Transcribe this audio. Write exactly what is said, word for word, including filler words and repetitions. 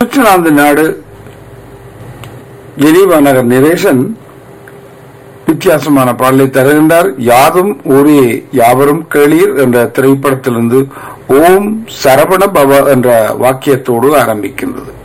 Switzerland நாடு Geneva நகர் நிரேசன் வித்தியாசமான பாடலை தருகின்றார். யாதும் ஒரே யாவரும் கேளீர் என்ற திரைப்படத்திலிருந்து ஓம் சரவண பவ என்ற வாக்கியத்தோடு ஆரம்பிக்கின்றது.